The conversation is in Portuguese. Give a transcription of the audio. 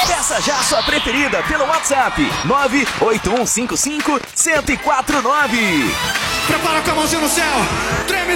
Peça já a sua preferida pelo WhatsApp 98155-1049. Prepara com a mãozinha no céu, treme